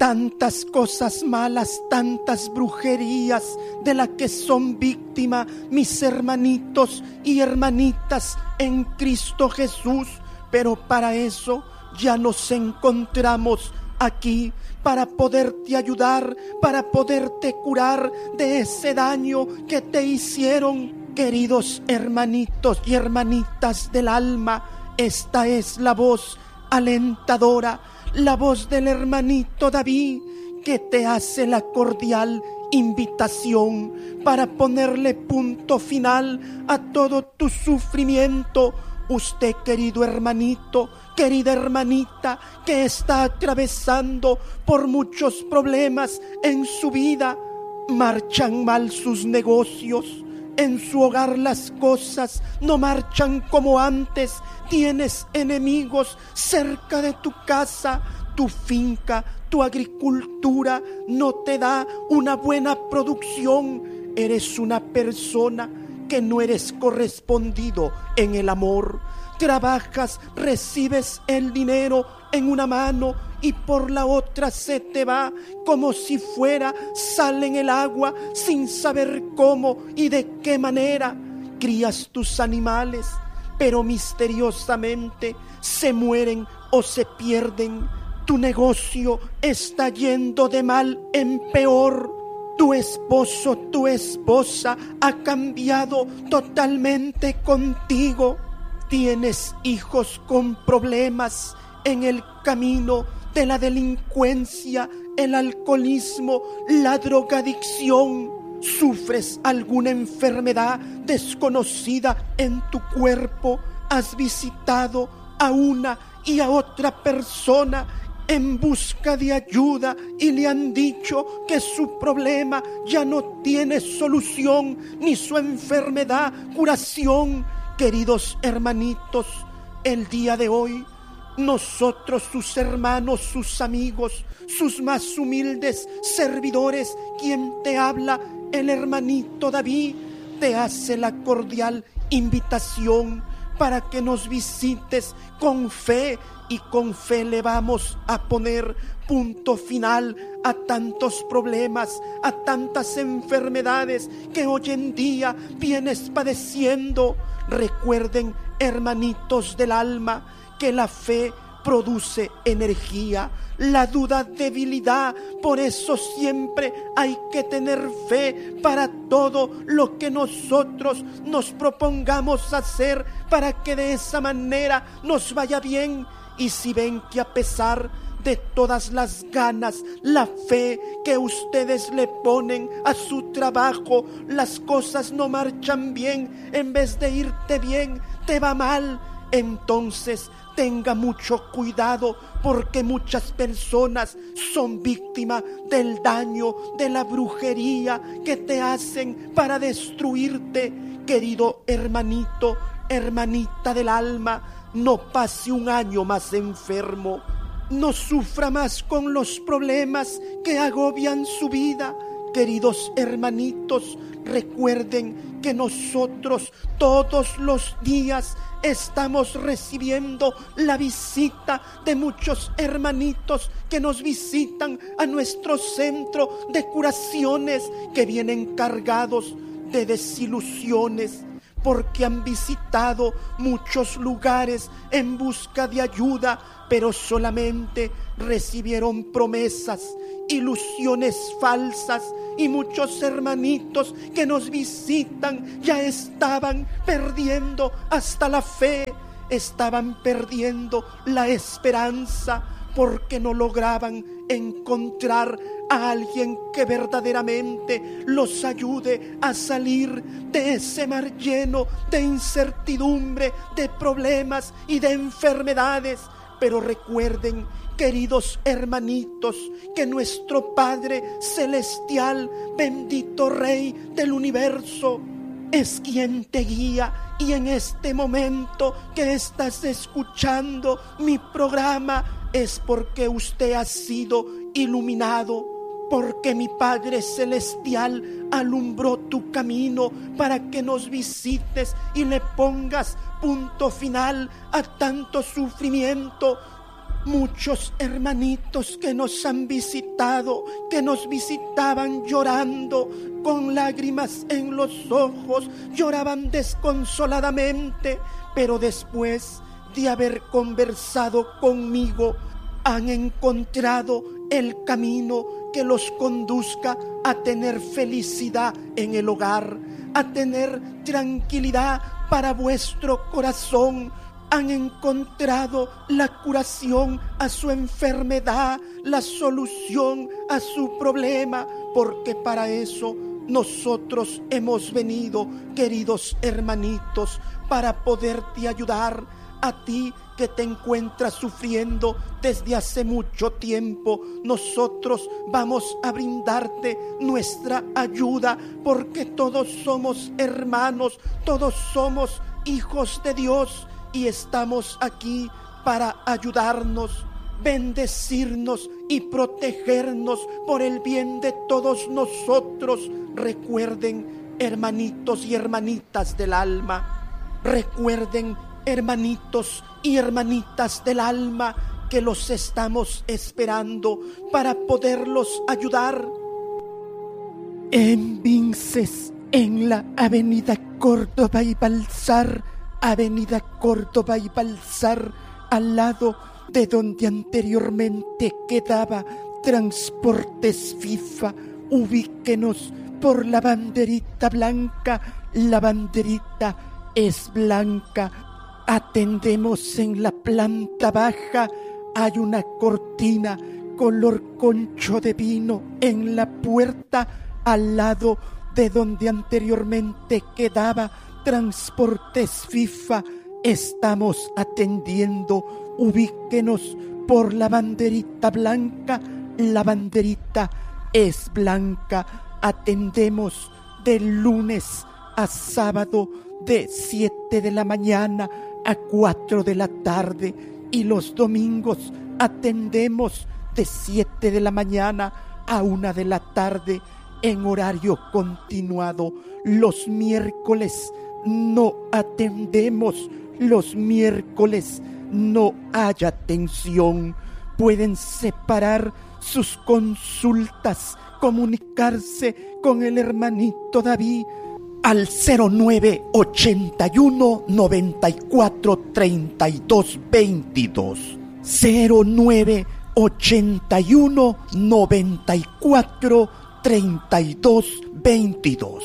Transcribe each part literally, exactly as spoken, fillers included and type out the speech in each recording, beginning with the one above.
tantas cosas malas, tantas brujerías de las que son víctimas mis hermanitos y hermanitas en Cristo Jesús. Pero para eso ya nos encontramos aquí, para poderte ayudar, para poderte curar de ese daño que te hicieron. Queridos hermanitos y hermanitas del alma, esta es la voz alentadora, la voz del hermanito David, que te hace la cordial invitación para ponerle punto final a todo tu sufrimiento. Usted, querido hermanito, querida hermanita, que está atravesando por muchos problemas en su vida, marchan mal sus negocios, en su hogar las cosas no marchan como antes, tienes enemigos cerca de tu casa, tu finca, tu agricultura no te da una buena producción, eres una persona que no eres correspondido en el amor. Trabajas, recibes el dinero en una mano y por la otra se te va como si fuera sal en el agua sin saber cómo y de qué manera. Crías tus animales, pero misteriosamente se mueren o se pierden. Tu negocio está yendo de mal en peor. Tu esposo, tu esposa ha cambiado totalmente contigo. Tienes hijos con problemas en el camino de la delincuencia, el alcoholismo, la drogadicción. Sufres alguna enfermedad desconocida en tu cuerpo. Has visitado a una y a otra persona en busca de ayuda y le han dicho que su problema ya no tiene solución, ni su enfermedad curación. Queridos hermanitos, el día de hoy, nosotros, sus hermanos, sus amigos, sus más humildes servidores, quien te habla, el hermanito David, te hace la cordial invitación para que nos visites con fe, y con fe le vamos a poner punto final a tantos problemas, a tantas enfermedades que hoy en día vienes padeciendo. Recuerden, hermanitos del alma, que la fe produce energía, la duda debilidad, por eso siempre hay que tener fe para todo lo que nosotros nos propongamos hacer, para que de esa manera nos vaya bien. Y si ven que a pesar de todas las ganas, la fe que ustedes le ponen a su trabajo, las cosas no marchan bien, en vez de irte bien, te va mal, entonces tenga mucho cuidado, porque muchas personas son víctimas del daño, de la brujería que te hacen para destruirte. Querido hermanito, hermanita del alma, no pase un año más enfermo, no sufra más con los problemas que agobian su vida. Queridos hermanitos, recuerden que nosotros todos los días estamos recibiendo la visita de muchos hermanitos que nos visitan a nuestro centro de curaciones, que vienen cargados de desilusiones, porque han visitado muchos lugares en busca de ayuda, pero solamente recibieron promesas, ilusiones falsas, y muchos hermanitos que nos visitan ya estaban perdiendo hasta la fe, estaban perdiendo la esperanza, porque no lograban encontrar a alguien que verdaderamente los ayude a salir de ese mar lleno de incertidumbre, de problemas y de enfermedades. Pero recuerden, queridos hermanitos, que nuestro Padre Celestial, bendito Rey del universo, es quien te guía, y en este momento que estás escuchando mi programa es porque usted ha sido iluminado, porque mi Padre Celestial alumbró tu camino para que nos visites y le pongas punto final a tanto sufrimiento. muchos hermanitos que nos han visitado, que nos visitaban llorando, con lágrimas en los ojos, lloraban desconsoladamente, pero después de haber conversado conmigo, han encontrado el camino que los conduzca a tener felicidad en el hogar, a tener tranquilidad para vuestro corazón. Han encontrado la curación a su enfermedad, la solución a su problema, porque para eso nosotros hemos venido, queridos hermanitos, para poderte ayudar a ti que te encuentras sufriendo desde hace mucho tiempo. Nosotros vamos a brindarte nuestra ayuda, porque todos somos hermanos, todos somos hijos de Dios y estamos aquí para ayudarnos, bendecirnos y protegernos por el bien de todos nosotros. Recuerden, hermanitos y hermanitas del alma, recuerden, hermanitos y hermanitas del alma, que los estamos esperando para poderlos ayudar. En Vinces, en la avenida Córdoba y Balsar, avenida Córdoba y Balsar, al lado de donde anteriormente quedaba Transportes FIFA. Ubíquenos por la banderita blanca, la banderita es blanca. Atendemos en la planta baja, hay una cortina color concho de vino en la puerta, al lado de donde anteriormente quedaba Transportes FIFA. Estamos atendiendo, ubíquenos por la banderita blanca, la banderita es blanca. Atendemos de lunes a sábado de siete de la mañana a cuatro de la tarde, y los domingos atendemos de siete de la mañana a una de la tarde en horario continuado. Los miércoles no atendemos, los miércoles no hay atención. Pueden separar sus consultas, comunicarse con el hermanito David al cero nueve ochenta y uno noventa y cuatro treinta y dos veintidós, cero nueve ochenta y uno noventa y cuatro treinta y dos veintidós.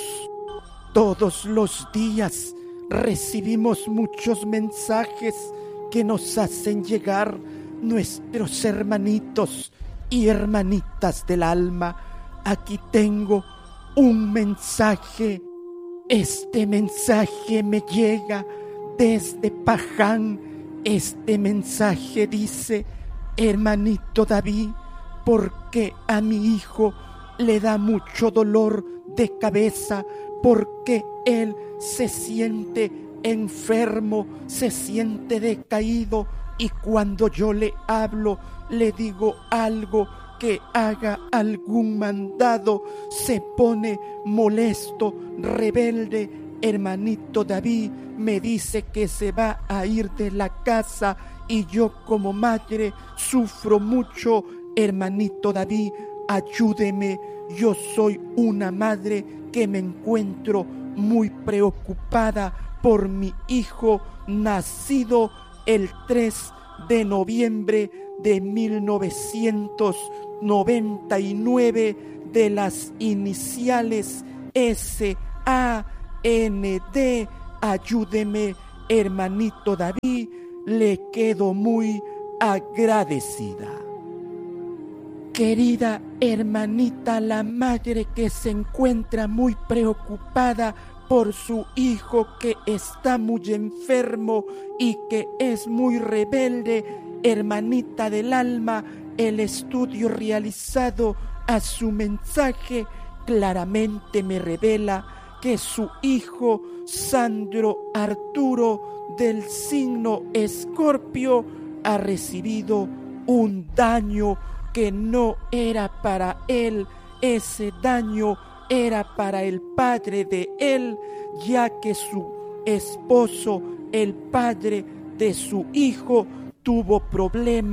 Todos los días recibimos muchos mensajes que nos hacen llegar nuestros hermanitos y hermanitas del alma. Aquí tengo un mensaje. Este mensaje me llega desde Paján. Este mensaje dice: hermanito David, porque a mi hijo le da mucho dolor de cabeza, porque él se siente enfermo, se siente decaído, y cuando yo le hablo, le digo algo, que haga algún mandado, se pone molesto, rebelde. Hermanito David me dice que se va a ir de la casa, y yo como madre sufro mucho. Hermanito David, ayúdeme. Yo soy una madre que me encuentro muy preocupada por mi hijo, nacido el tres de noviembre de mil novecientos noventa y nueve, de las iniciales S A N D. Ayúdeme, hermanito David, le quedo muy agradecida. Querida hermanita, la madre que se encuentra muy preocupada por su hijo que está muy enfermo y que es muy rebelde, hermanita del alma, el estudio realizado a su mensaje claramente me revela que su hijo Sandro Arturo, del signo Escorpio, ha recibido un daño que no era para él. Ese daño era para el padre de él, ya que su esposo, el padre de su hijo, tuvo problemas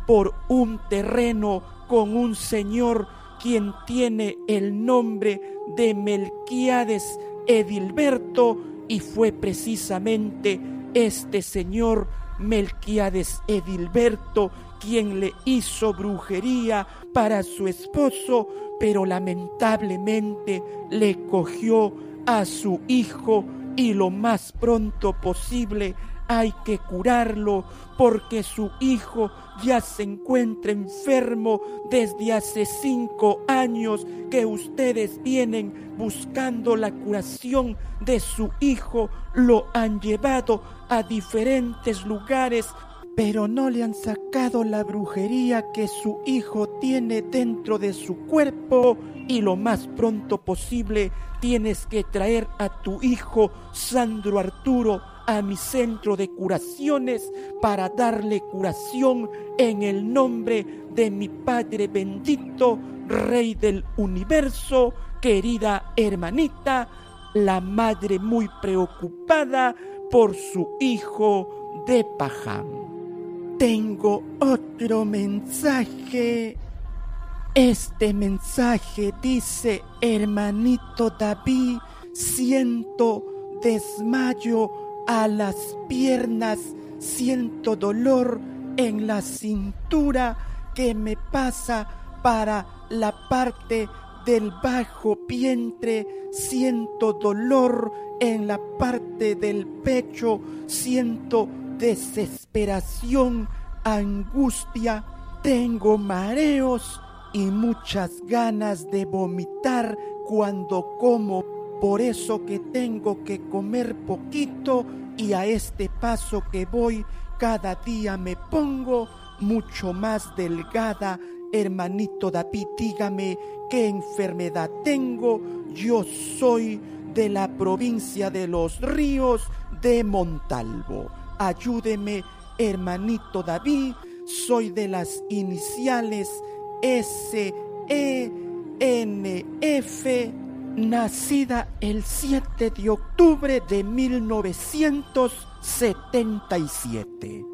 por un terreno con un señor quien tiene el nombre de Melquíades Edilberto, y fue precisamente este señor Melquíades Edilberto quien le hizo brujería para su esposo, pero lamentablemente le cogió a su hijo y lo más pronto posible hay que curarlo porque su hijo ya se encuentra enfermo desde hace cinco años que ustedes vienen buscando la curación de su hijo. Lo han llevado a diferentes lugares, pero no le han sacado la brujería que su hijo tiene dentro de su cuerpo, y lo más pronto posible tienes que traer a tu hijo Sandro Arturo a mi centro de curaciones para darle curación en el nombre de mi Padre bendito, Rey del universo. Querida hermanita, la madre muy preocupada por su hijo de Pajam. Tengo otro mensaje. Este mensaje dice: hermanito David, siento desmayo a las piernas, siento dolor en la cintura que me pasa para la parte del bajo vientre, siento dolor en la parte del pecho, siento desesperación, angustia, tengo mareos y muchas ganas de vomitar cuando como. Por eso que tengo que comer poquito, y a este paso que voy cada día me pongo mucho más delgada. Hermanito David, dígame qué enfermedad tengo. Yo soy de la provincia de Los Ríos de Montalvo. Ayúdeme, hermanito David. Soy de las iniciales S E N F, nacida el siete de octubre de mil novecientos setenta y siete.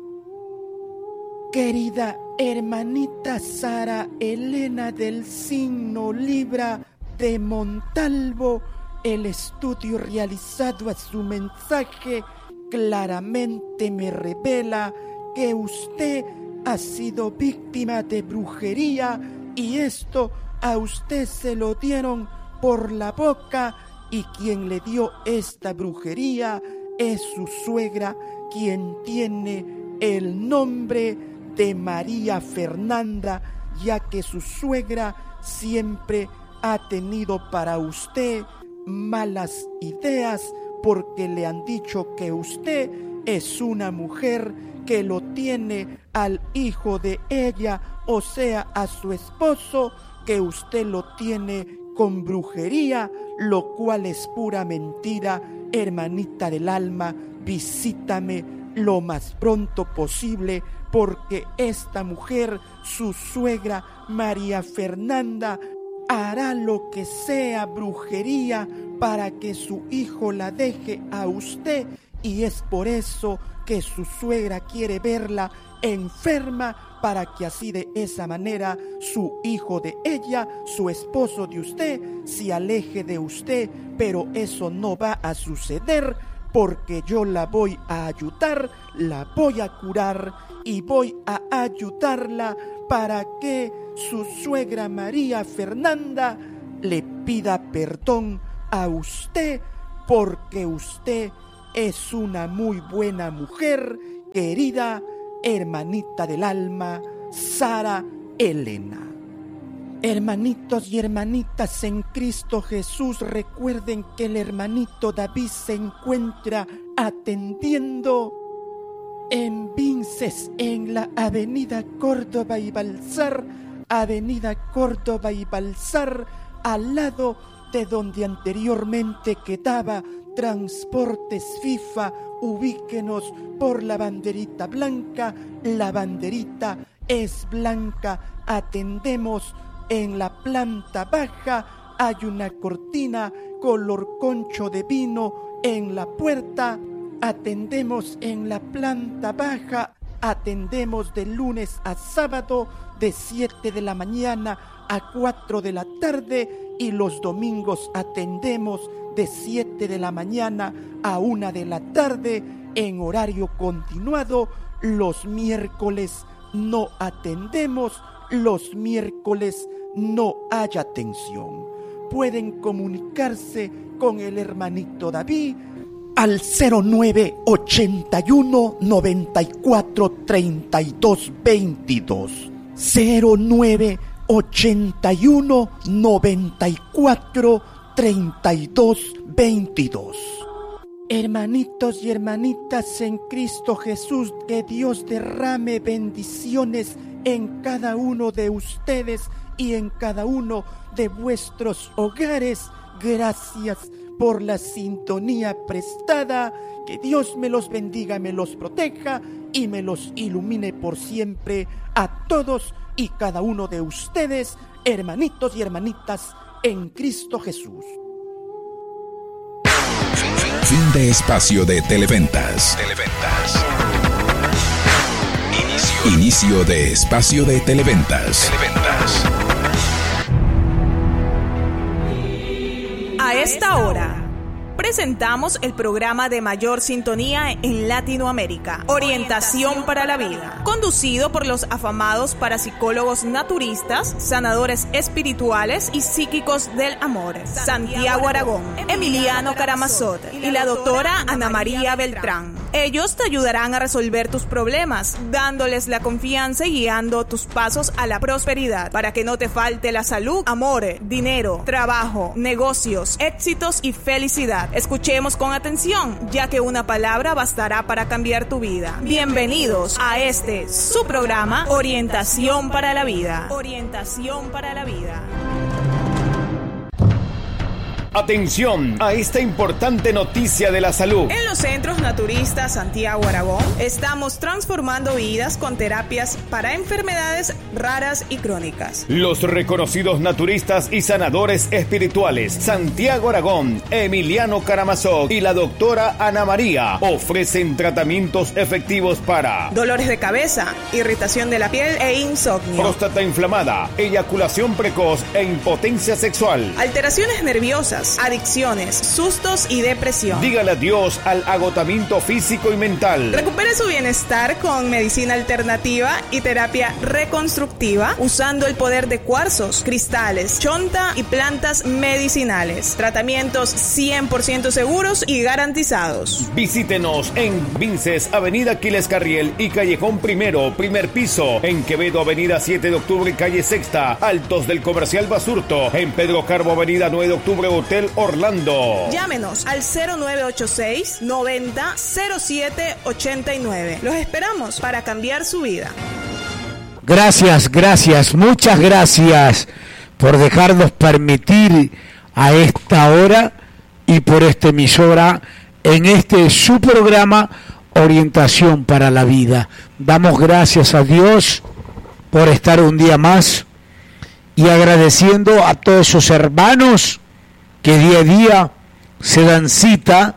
Querida hermanita Sara Elena del signo Libra de Montalvo, el estudio realizado a su mensaje claramente me revela que usted ha sido víctima de brujería, y esto a usted se lo dieron por la boca, y quien le dio esta brujería es su suegra, quien tiene el nombre de María Fernanda, ya que su suegra siempre ha tenido para usted malas ideas porque le han dicho que usted es una mujer que lo tiene al hijo de ella, o sea, a su esposo, que usted lo tiene con brujería, lo cual es pura mentira. Hermanita del alma, visítame lo más pronto posible, porque esta mujer, su suegra María Fernanda, hará lo que sea brujería para que su hijo la deje a usted, y es por eso que su suegra quiere verla enferma, para que así de esa manera su hijo de ella, su esposo de usted, se aleje de usted. Pero eso no va a suceder, porque yo la voy a ayudar, la voy a curar y voy a ayudarla para que su suegra María Fernanda le pida perdón a usted, porque usted es una muy buena mujer, querida hermanita del alma, Sara Elena. Hermanitos y hermanitas en Cristo Jesús, recuerden que el hermanito David se encuentra atendiendo en Vinces, en la avenida Córdoba y Balsar, avenida Córdoba y Balsar, al lado de donde anteriormente quedaba Transportes FIFA. Ubíquenos por la banderita blanca, la banderita es blanca. Atendemos en la planta baja, hay una cortina color concho de vino en la puerta. Atendemos en la planta baja, atendemos de lunes a sábado de siete de la mañana a cuatro de la tarde y los domingos atendemos de siete de la mañana a una de la tarde en horario continuado. Los miércoles no atendemos, los miércoles no hay atención. Pueden comunicarse con el hermanito David al cero nueve ochenta y uno noventa y cuatro treinta y dos veintidós. cero nueve ochenta y uno noventa y cuatro treinta y dos veintidós. Hermanitos y hermanitas en Cristo Jesús, que Dios derrame bendiciones en cada uno de ustedes y en cada uno de vuestros hogares. Gracias por la sintonía prestada. Que Dios me los bendiga, me los proteja y me los ilumine por siempre a todos y cada uno de ustedes, hermanitos y hermanitas en Cristo Jesús. Fin de espacio de Televentas. Televentas. Inicio. Inicio de espacio de Televentas. Televentas. A esta hora presentamos el programa de mayor sintonía en Latinoamérica, Orientación para la Vida, conducido por los afamados parapsicólogos naturistas, sanadores espirituales y psíquicos del amor, Santiago Aragón, Emiliano Karamazov y la doctora Ana María Beltrán. Ellos te ayudarán a resolver tus problemas, dándoles la confianza y guiando tus pasos a la prosperidad, para que no te falte la salud, amor, dinero, trabajo, negocios, éxitos y felicidad. Escuchemos con atención, ya que una palabra bastará para cambiar tu vida. Bienvenidos a este, su programa, Orientación para la Vida. Orientación para la Vida. Atención a esta importante noticia de la salud. En los centros naturistas Santiago Aragón estamos transformando vidas con terapias para enfermedades raras y crónicas. Los reconocidos naturistas y sanadores espirituales Santiago Aragón, Emiliano Karamazov y la doctora Ana María ofrecen tratamientos efectivos para dolores de cabeza, irritación de la piel e insomnio, próstata inflamada, eyaculación precoz e impotencia sexual, alteraciones nerviosas, adicciones, sustos y depresión. Dígale adiós al agotamiento físico y mental. Recupere su bienestar con medicina alternativa y terapia reconstructiva usando el poder de cuarzos, cristales, chonta y plantas medicinales. Tratamientos cien por ciento seguros y garantizados. Visítenos en Vinces, Avenida Aquiles Carriel y Callejón Primero, primer piso. En Quevedo, Avenida siete de octubre, calle Sexta, Altos del Comercial Basurto. En Pedro Carbo, Avenida nueve de octubre, Hotel Orlando. Llámenos al cero nueve ocho seis noventa cero siete ochenta y nueve. Los esperamos para cambiar su vida. Gracias, gracias, muchas gracias por dejarnos permitir a esta hora y por esta emisora en este su programa Orientación para la Vida. Damos gracias a Dios por estar un día más y agradeciendo a todos esos hermanos que día a día se dan cita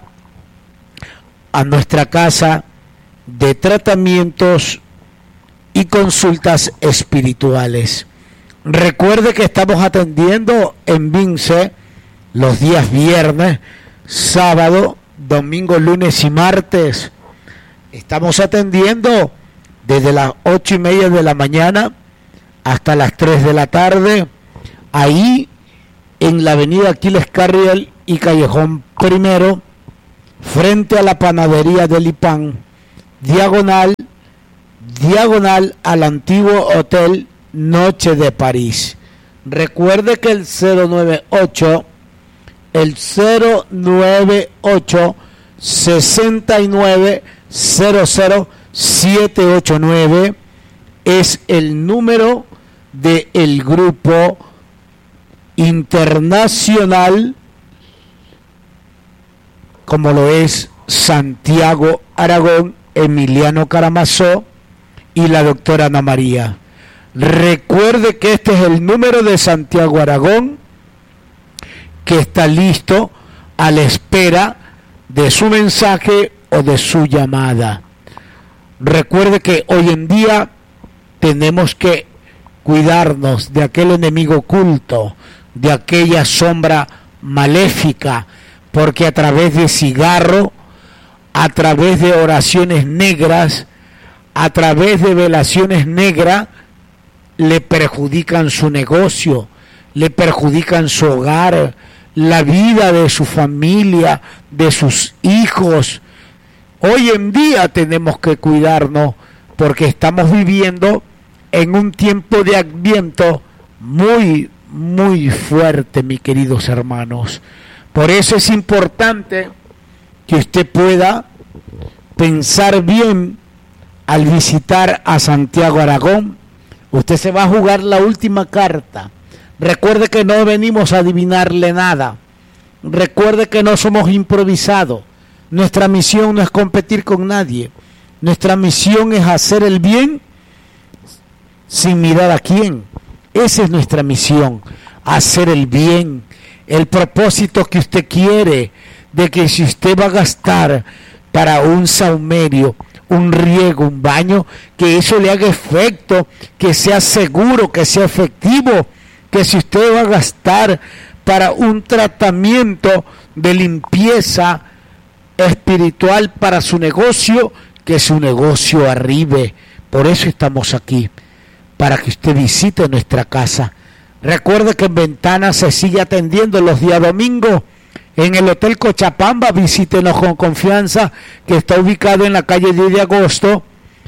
a nuestra casa de tratamientos y consultas espirituales. Recuerde que estamos atendiendo en Vince los días viernes, sábado, domingo, lunes y martes. Estamos atendiendo desde las ocho y media de la mañana hasta las tres de la tarde, ahí en la avenida Aquiles Carriel y Callejón Primero, frente a la panadería del Ipán, diagonal, diagonal al antiguo Hotel Noche de París. Recuerde que el cero nueve ocho, el cero nueve ocho sesenta y nueve cero cero siete ocho nueve es el número del grupo internacional, como lo es Santiago Aragón, Emiliano Karamazov y la doctora Ana María. Recuerde que este es el número de Santiago Aragón, que está listo a la espera de su mensaje o de su llamada. Recuerde que hoy en día tenemos que cuidarnos de aquel enemigo oculto, de aquella sombra maléfica, porque a través de cigarro, a través de oraciones negras, a través de velaciones negras, le perjudican su negocio, le perjudican su hogar, la vida de su familia, de sus hijos. Hoy en día tenemos que cuidarnos porque estamos viviendo en un tiempo de Adviento muy, muy fuerte, mis queridos hermanos. Por eso es importante que usted pueda pensar bien al visitar a Santiago Aragón. Usted se va a jugar la última carta. Recuerde que no venimos a adivinarle nada. Recuerde que no somos improvisados. Nuestra misión no es competir con nadie. Nuestra misión es hacer el bien sin mirar a quién. Esa es nuestra misión, hacer el bien. El propósito que usted quiere, de que si usted va a gastar para un saumerio, un riego, un baño, que eso le haga efecto, que sea seguro, que sea efectivo, que si usted va a gastar para un tratamiento de limpieza espiritual para su negocio, que su negocio arribe. Por eso estamos aquí, para que usted visite nuestra casa. Recuerde que en Ventana se sigue atendiendo los días domingos en el Hotel Cochapamba. Visítenos con confianza, que está ubicado en la calle diez de agosto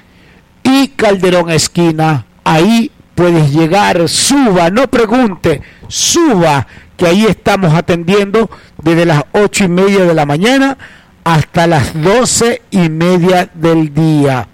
y Calderón esquina. Ahí puedes llegar, suba, no pregunte, suba, que ahí estamos atendiendo desde las ocho y media de la mañana hasta las doce y media del día.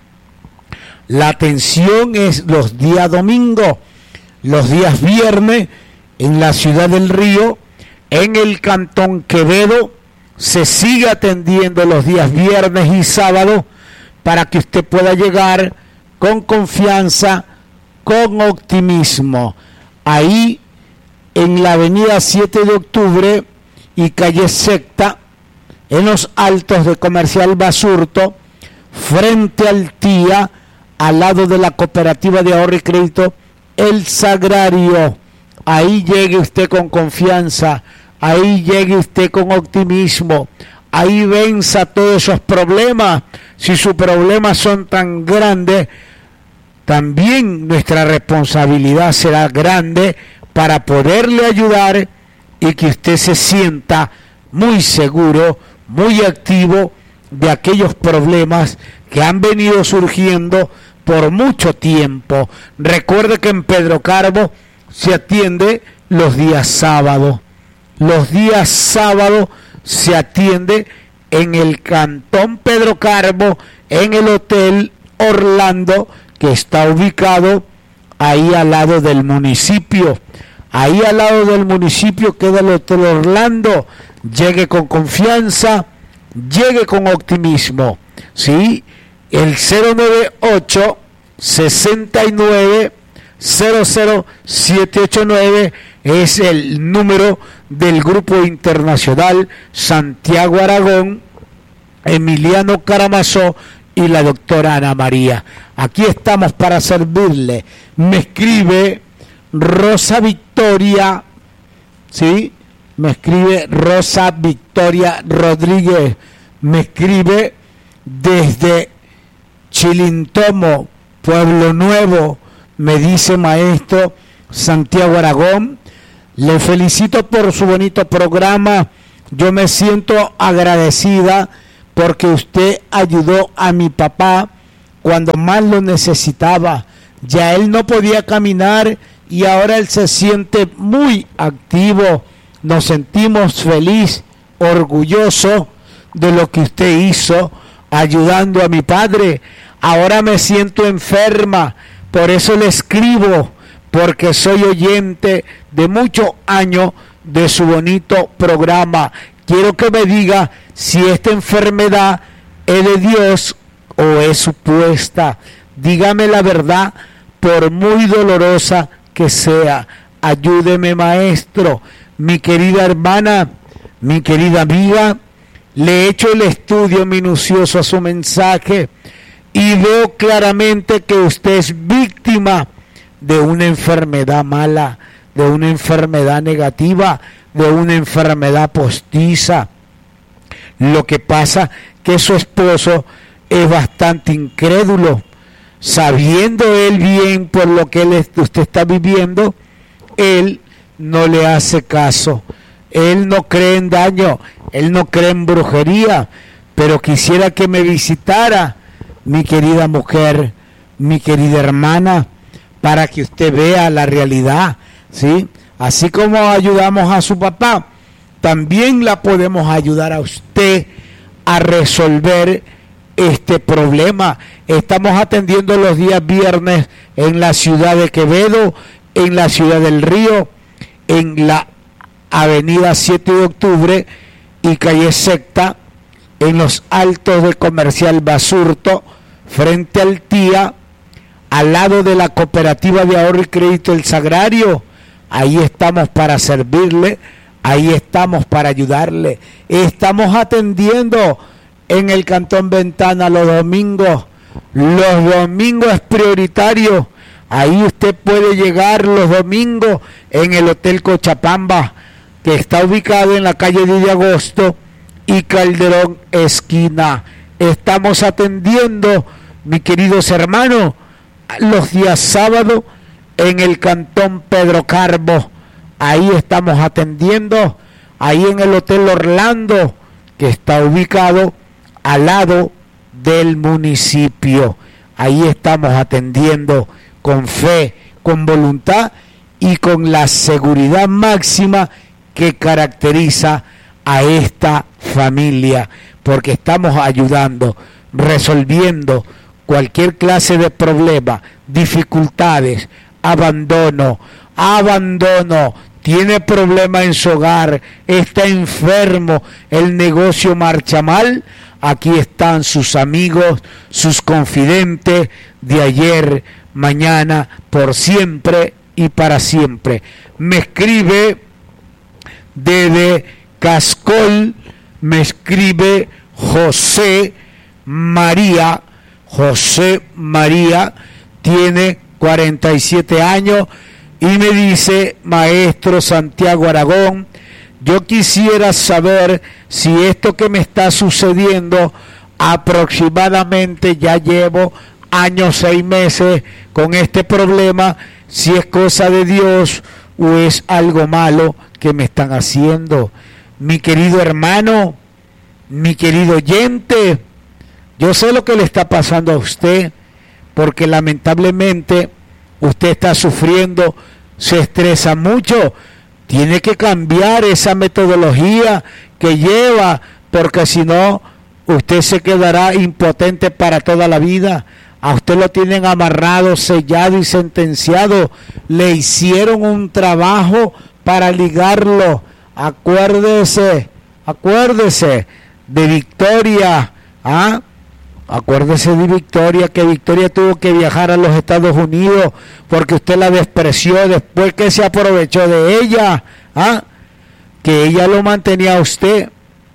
La atención es los días domingos, los días viernes en la ciudad del Río, en el Cantón Quevedo, se sigue atendiendo los días viernes y sábado para que usted pueda llegar con confianza, con optimismo. Ahí en la avenida siete de octubre y calle Secta, en los altos de Comercial Basurto, frente al T I A, al lado de la Cooperativa de Ahorro y Crédito El Sagrario. Ahí llegue usted con confianza, ahí llegue usted con optimismo, ahí venza todos esos problemas. Si sus problemas son tan grandes, también nuestra responsabilidad será grande para poderle ayudar y que usted se sienta muy seguro, muy activo de aquellos problemas que han venido surgiendo por mucho tiempo. Recuerde que en Pedro Carbo se atiende los días sábados. Los días sábados se atiende en el Cantón Pedro Carbo, en el Hotel Orlando, que está ubicado ahí al lado del municipio. Ahí al lado del municipio queda el Hotel Orlando. Llegue con confianza, llegue con optimismo, ¿sí? El cero nueve ocho, sesenta y nueve, cero cero siete ocho nueve es el número del Grupo Internacional Santiago Aragón, Emiliano Karamazov y la doctora Ana María. Aquí estamos para servirle. Me escribe Rosa Victoria, ¿sí? Me escribe Rosa Victoria Rodríguez, me escribe desde Chilintomo, Pueblo Nuevo, me dice maestro Santiago Aragón, le felicito por su bonito programa, yo me siento agradecida porque usted ayudó a mi papá cuando más lo necesitaba, ya él no podía caminar y ahora él se siente muy activo. Nos sentimos feliz, orgulloso de lo que usted hizo ayudando a mi padre. Ahora me siento enferma, por eso le escribo, porque soy oyente de muchos años de su bonito programa. Quiero que me diga si esta enfermedad es de Dios o es supuesta. Dígame la verdad, por muy dolorosa que sea. Ayúdeme, maestro. Mi querida hermana, mi querida amiga, le he hecho el estudio minucioso a su mensaje y veo claramente que usted es víctima de una enfermedad mala, de una enfermedad negativa, de una enfermedad postiza. Lo que pasa que su esposo es bastante incrédulo, sabiendo él bien por lo que él, usted está viviendo, él no le hace caso, él no cree en daño, él no cree en brujería, pero quisiera que me visitara, mi querida mujer, mi querida hermana, para que usted vea la realidad, ¿sí? Así como ayudamos a su papá, también la podemos ayudar a usted a resolver este problema. Estamos atendiendo los días viernes en la ciudad de Quevedo, en la ciudad del Río, en la avenida siete de octubre y calle Sexta, en los altos de Comercial Basurto, frente al Tía, al lado de la Cooperativa de Ahorro y Crédito El Sagrario. Ahí estamos para servirle, ahí estamos para ayudarle. Estamos atendiendo en el Cantón Ventana los domingos. Los domingos es prioritario. Ahí usted puede llegar los domingos en el Hotel Cochapamba, que está ubicado en la calle diez de agosto y Calderón esquina. Estamos atendiendo, mis queridos hermanos, los días sábados en el Cantón Pedro Carbo. Ahí estamos atendiendo, ahí en el Hotel Orlando, que está ubicado al lado del municipio. Ahí estamos atendiendo con fe, con voluntad y con la seguridad máxima que caracteriza a esta familia, porque estamos ayudando, resolviendo cualquier clase de problema, dificultades, abandono, abandono, tiene problema en su hogar, está enfermo, el negocio marcha mal. Aquí están sus amigos, sus confidentes de ayer, mañana, por siempre y para siempre. Me escribe desde Cascol, me escribe José María. José María tiene cuarenta y siete años y me dice: maestro Santiago Aragón, yo quisiera saber si esto que me está sucediendo, aproximadamente ya llevo años, seis meses con este problema, si es cosa de Dios o es algo malo que me están haciendo. Mi querido hermano, mi querido oyente, yo sé lo que le está pasando a usted, porque lamentablemente usted está sufriendo, se estresa mucho. Tiene que cambiar esa metodología que lleva, porque si no, usted se quedará impotente para toda la vida. A usted lo tienen amarrado, sellado y sentenciado. Le hicieron un trabajo para ligarlo. Acuérdese, acuérdese de Victoria, ¿ah? Acuérdese de Victoria, que Victoria tuvo que viajar a los Estados Unidos porque usted la despreció, después que se aprovechó de ella, ¿ah? Que ella lo mantenía a usted,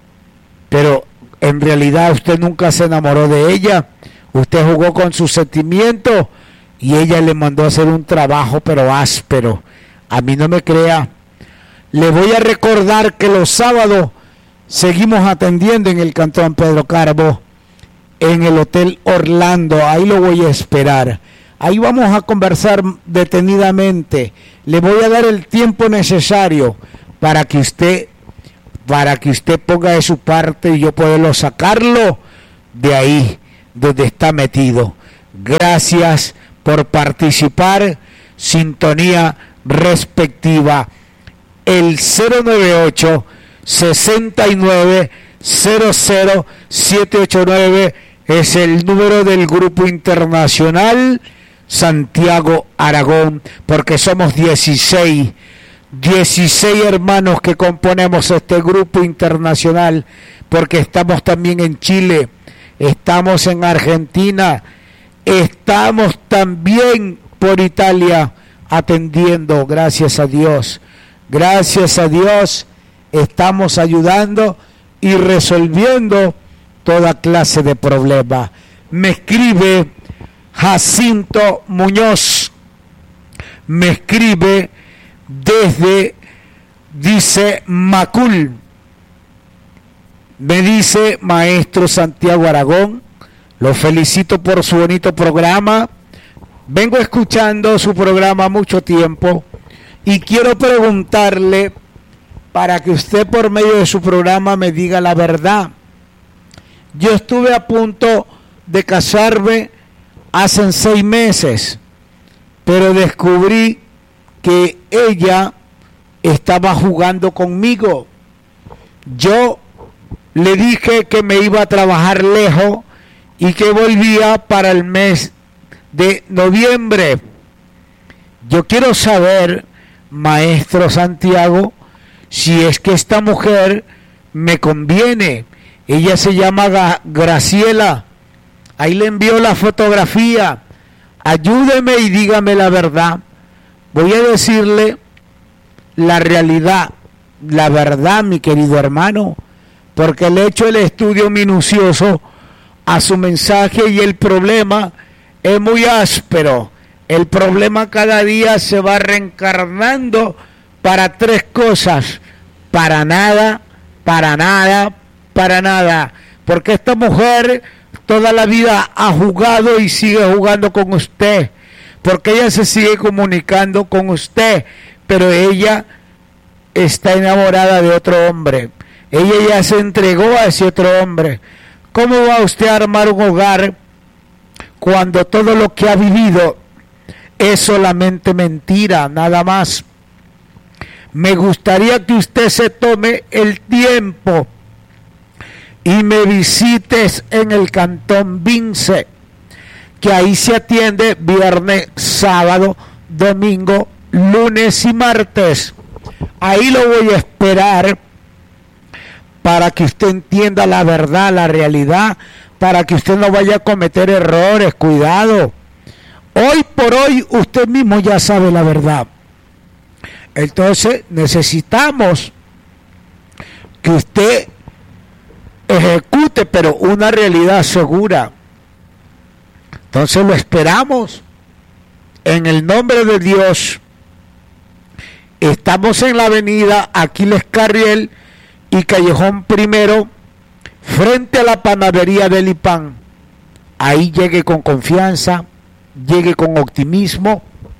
pero en realidad usted nunca se enamoró de ella. Usted jugó con sus sentimientos y ella le mandó a hacer un trabajo pero áspero. A mí no me crea. Le voy a recordar que los sábados seguimos atendiendo en el Cantón Pedro Carbo, en el Hotel Orlando. Ahí lo voy a esperar. Ahí vamos a conversar detenidamente. Le voy a dar el tiempo necesario para que usted, para que usted ponga de su parte y yo pueda sacarlo de ahí donde está metido. Gracias por participar. Sintonía respectiva. El cero nueve ocho, sesenta y nueve, cero cero siete ocho nueve es el número del Grupo Internacional Santiago Aragón, porque somos dieciséis, dieciséis hermanos que componemos este Grupo Internacional, porque estamos también en Chile, estamos en Argentina, estamos también por Italia atendiendo, gracias a Dios, gracias a Dios, estamos ayudando y resolviendo toda clase de problemas. me escribe Jacinto Muñoz, me escribe desde, dice Macul, me dice: maestro Santiago Aragón, lo felicito por su bonito programa, vengo escuchando su programa mucho tiempo y quiero preguntarle para que usted por medio de su programa me diga la verdad. Yo estuve a punto de casarme hace seis meses, pero descubrí que ella estaba jugando conmigo. Yo le dije que me iba a trabajar lejos y que volvía para el mes de noviembre. Yo quiero saber, maestro Santiago, si es que esta mujer me conviene. Ella se llama Graciela, ahí le envió la fotografía. Ayúdeme y dígame la verdad. Voy a decirle la realidad, la verdad, mi querido hermano, porque le he hecho el estudio minucioso a su mensaje y el problema es muy áspero. El problema cada día se va reencarnando para tres cosas: para nada, para nada, para nada. Porque esta mujer toda la vida ha jugado y sigue jugando con usted, porque ella se sigue comunicando con usted, pero ella está enamorada de otro hombre. Ella ya se entregó a ese otro hombre. ¿Cómo va usted a armar un hogar cuando todo lo que ha vivido es solamente mentira, nada más? Me gustaría que usted se tome el tiempo y me visites en el Cantón Vince, que ahí se atiende viernes, sábado, domingo, lunes y martes. Ahí lo voy a esperar para que usted entienda la verdad, la realidad, para que usted no vaya a cometer errores. Cuidado. Hoy por hoy usted mismo ya sabe la verdad. Entonces necesitamos que usted ejecute, pero una realidad segura. Entonces lo esperamos en el nombre de Dios. Estamos en la avenida Aquiles Carriel y Callejón Primero, frente a la panadería del Ipán. Ahí llegue con confianza, llegue con optimismo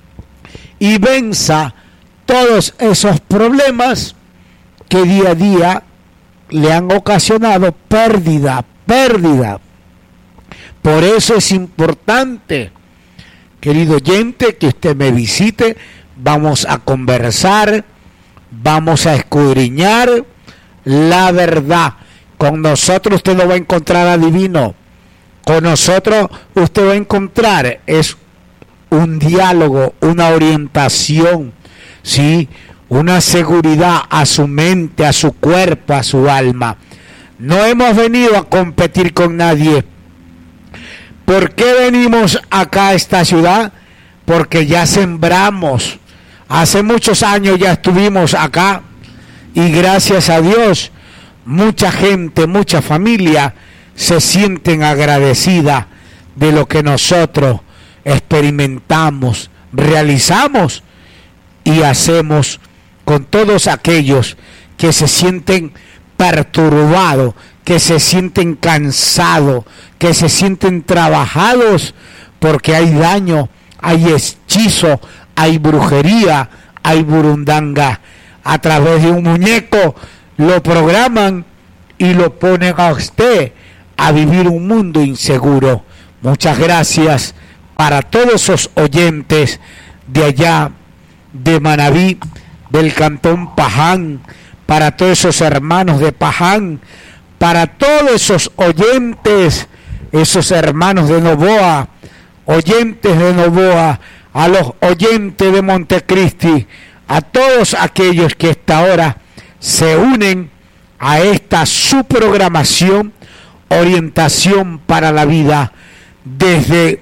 y venza todos esos problemas que día a día le han ocasionado pérdida, pérdida. Por eso es importante, querido oyente, que usted me visite. Vamos a conversar, vamos a escudriñar la verdad. Con nosotros usted no va a encontrar adivino. Con nosotros usted va a encontrar es un diálogo, una orientación, ¿sí? Una seguridad a su mente, a su cuerpo, a su alma. No hemos venido a competir con nadie. ¿Por qué venimos acá a esta ciudad? Porque ya sembramos. Hace muchos años ya estuvimos acá y gracias a Dios mucha gente, mucha familia se sienten agradecidas de lo que nosotros experimentamos, realizamos y hacemos con todos aquellos que se sienten perturbados, que se sienten cansados, que se sienten trabajados, porque hay daño, hay hechizo, hay brujería, hay burundanga. A través de un muñeco lo programan y lo ponen a usted a vivir un mundo inseguro. Muchas gracias para todos esos oyentes de allá de Manabí, del Cantón Paján, para todos esos hermanos de Paján, para todos esos oyentes, esos hermanos de Novoa, oyentes de Novoa, a los oyentes de Montecristi, a todos aquellos que esta hora se unen a esta su programación, Orientación para la Vida. Desde,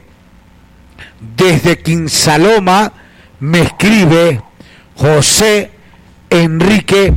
desde Quinsaloma me escribe José Enrique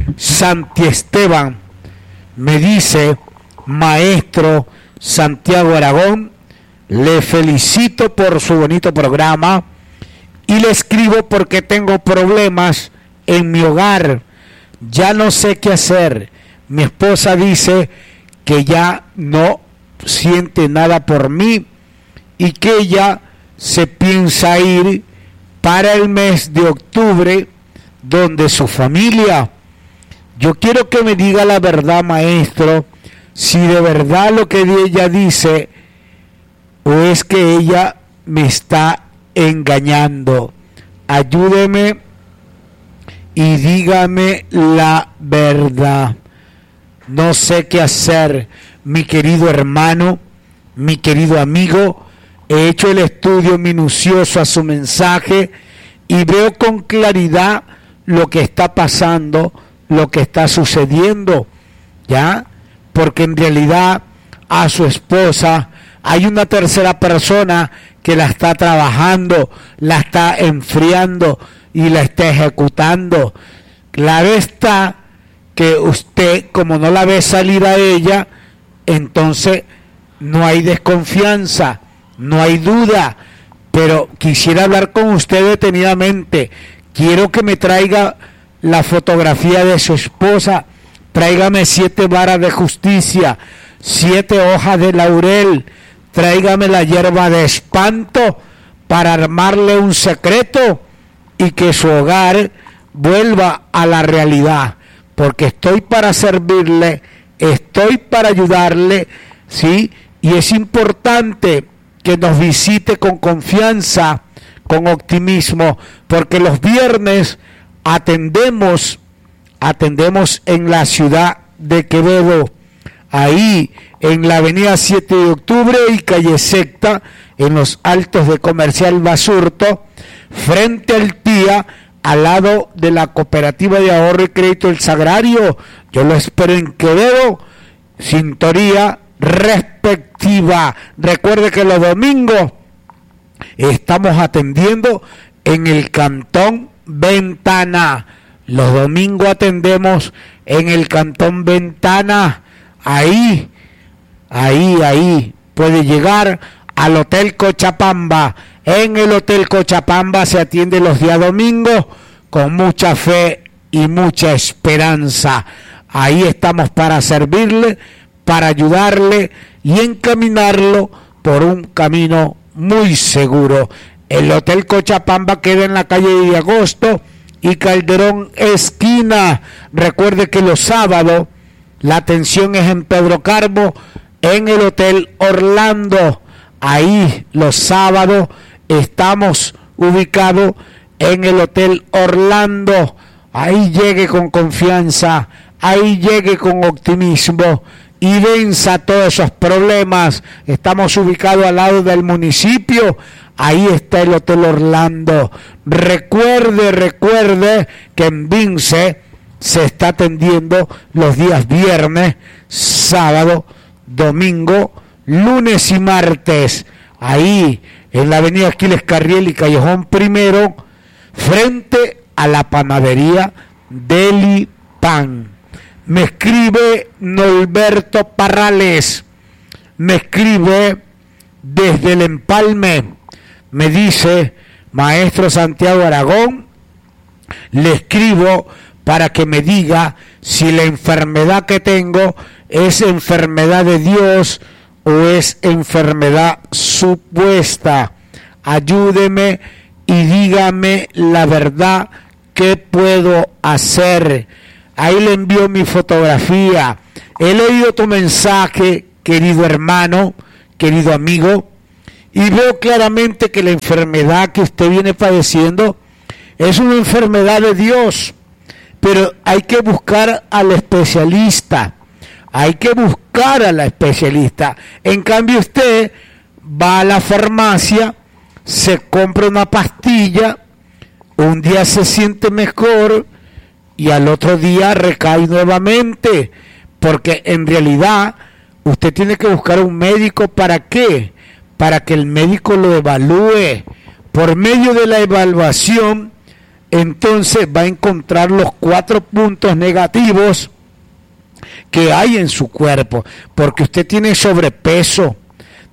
Santiesteban. Me dice: maestro Santiago Aragón, le felicito por su bonito programa y le escribo porque tengo problemas en mi hogar. Ya no sé qué hacer. Mi esposa dice que ya no siente nada por mí y que ella se piensa ir para el mes de octubre donde su familia. Yo quiero que me diga la verdad, maestro, si de verdad lo que ella dice o es que ella me está engañando. Ayúdeme y dígame la verdad. No sé qué hacer, mi querido hermano, mi querido amigo. He hecho el estudio minucioso a su mensaje y veo con claridad lo que está pasando, lo que está sucediendo, ¿ya? Porque en realidad a su esposa hay una tercera persona que la está trabajando, la está enfriando y la está ejecutando. Claro está que usted, como no la ve salir a ella, entonces no hay desconfianza, no hay duda, pero quisiera hablar con usted detenidamente. Quiero que me traiga la fotografía de su esposa, tráigame siete varas de justicia, siete hojas de laurel, tráigame la hierba de espanto para armarle un secreto y que su hogar vuelva a la realidad, porque estoy para servirle, estoy para ayudarle, ¿sí? Y es importante que nos visite con confianza, con optimismo, porque los viernes atendemos, atendemos en la ciudad de Quevedo, ahí en la avenida siete de octubre y calle Secta, en los altos de Comercial Basurto, frente al T I A, al lado de la Cooperativa de Ahorro y Crédito El Sagrario. Yo lo espero en Quevedo, sintonía respectiva. Recuerde que los domingos estamos atendiendo en el Cantón Ventana. Los domingos atendemos en el Cantón Ventana. Ahí, ahí, ahí puede llegar al Hotel Cochabamba. En el Hotel Cochabamba se atiende los días domingos con mucha fe y mucha esperanza. Ahí estamos para servirle, para ayudarle y encaminarlo por un camino muy seguro. El Hotel Cochabamba queda en la calle de Agosto y Calderón esquina. Recuerde que los sábados la atención es en Pedro Carbo, en el Hotel Orlando. Ahí los sábados estamos ubicados en el Hotel Orlando. Ahí llegue con confianza, ahí llegue con optimismo y venza todos esos problemas. Estamos ubicados al lado del municipio. Ahí está el Hotel Orlando. Recuerde, recuerde que en Vince se está atendiendo los días viernes, sábado, domingo, lunes y martes. Ahí en la avenida Aquiles Carriel y Callejón Primero, frente a la panadería Deli Pan. Me escribe Norberto Parrales, me escribe desde el Empalme, me dice: maestro Santiago Aragón, le escribo para que me diga si la enfermedad que tengo es enfermedad de Dios o es enfermedad supuesta. Ayúdeme y dígame la verdad, ¿qué puedo hacer? Ahí le envío mi fotografía. He leído tu mensaje, querido hermano, querido amigo, y veo claramente que la enfermedad que usted viene padeciendo es una enfermedad de Dios, pero hay que buscar al especialista, hay que buscar a la especialista. En cambio usted va a la farmacia, se compra una pastilla, un día se siente mejor y al otro día recae nuevamente, porque en realidad usted tiene que buscar un médico. ¿Para qué? Para que el médico lo evalúe. Por medio de la evaluación, entonces va a encontrar los cuatro puntos negativos que hay en su cuerpo, porque usted tiene sobrepeso,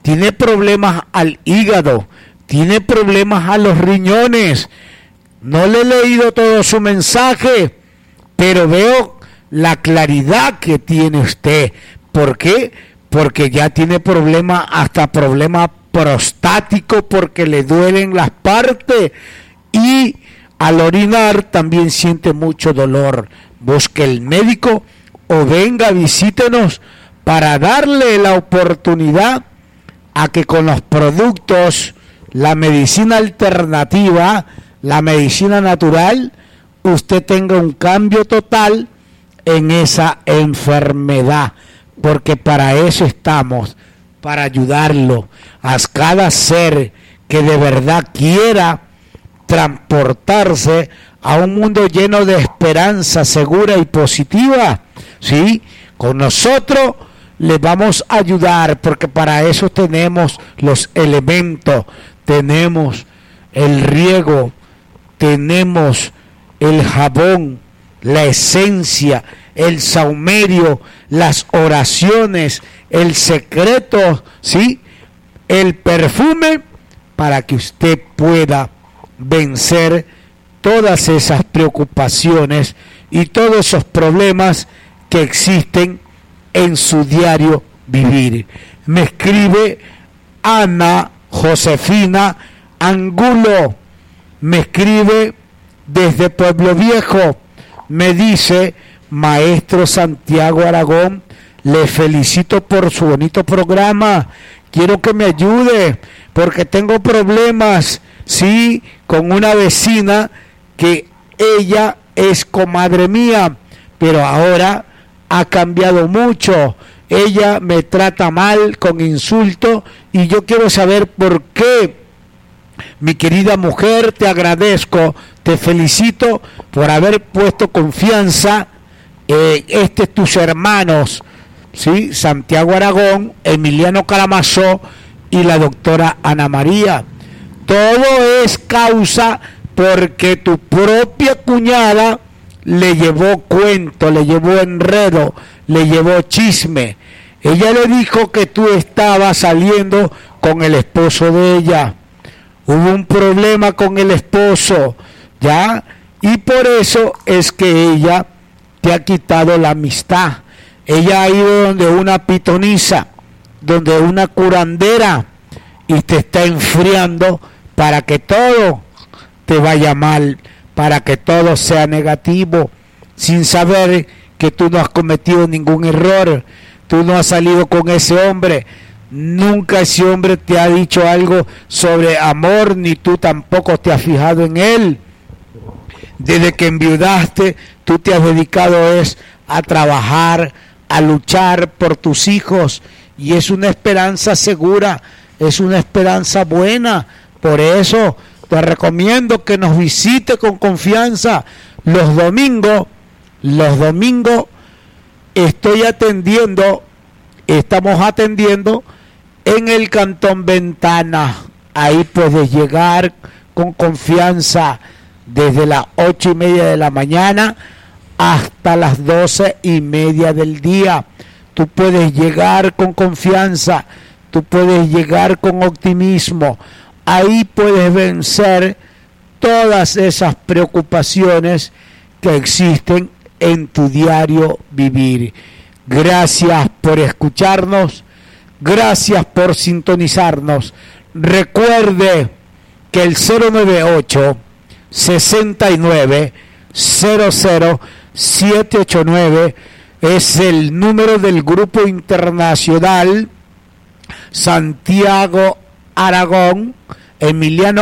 tiene problemas al hígado, tiene problemas a los riñones. No le he leído todo su mensaje, pero veo la claridad que tiene usted. ¿Por qué? Porque ya tiene problemas, hasta problemas prostáticos, porque le duelen las partes, y al orinar también siente mucho dolor. Busque el médico o venga, visítenos para darle la oportunidad a que con los productos, la medicina alternativa, la medicina natural, usted tenga un cambio total en esa enfermedad, porque para eso estamos, para ayudarlo a cada ser que de verdad quiera transportarse a un mundo lleno de esperanza segura y positiva. Sí, con nosotros les vamos a ayudar, porque para eso tenemos los elementos, tenemos el riego, tenemos el jabón, la esencia, el saumerio, las oraciones, el secreto, ¿sí? El perfume, para que usted pueda vencer todas esas preocupaciones y todos esos problemas que existen en su diario vivir. Me escribe Ana Josefina Angulo, me escribe desde Pueblo Viejo, me dice: Maestro Santiago Aragón, le felicito por su bonito programa, quiero que me ayude porque tengo problemas, sí, con una vecina que ella es comadre mía, pero ahora ha cambiado mucho. Ella me trata mal, con insultos, y yo quiero saber por qué. Mi querida mujer, te agradezco, te felicito por haber puesto confianza en este tus hermanos, ¿sí? Santiago Aragón, Emiliano Karamazov y la doctora Ana María. Todo es causa porque tu propia cuñada le llevó cuento, le llevó enredo, le llevó chisme. Ella le dijo que tú estabas saliendo con el esposo de ella. Hubo un problema con el esposo, ¿ya? Y por eso es que ella te ha quitado la amistad. Ella ha ido donde una pitonisa, donde una curandera, y te está enfriando para que todo te vaya mal, para que todo sea negativo, sin saber que tú no has cometido ningún error, tú no has salido con ese hombre, nunca ese hombre te ha dicho algo sobre amor, ni tú tampoco te has fijado en él. Desde que enviudaste, tú te has dedicado es a trabajar, a luchar por tus hijos, y es una esperanza segura, es una esperanza buena. Por eso te recomiendo que nos visite con confianza los domingos. Los domingos estoy atendiendo, estamos atendiendo en el Cantón Ventana. Ahí puedes llegar con confianza desde las ocho y media de la mañana hasta las doce y media del día. Tú puedes llegar con confianza, tú puedes llegar con optimismo. Ahí puedes vencer todas esas preocupaciones que existen en tu diario vivir. Gracias por escucharnos, gracias por sintonizarnos. Recuerde que el cero nueve ocho, sesenta y nueve, cero cero, siete ocho nueve es el número del Grupo Internacional Santiago Aragón, Emiliano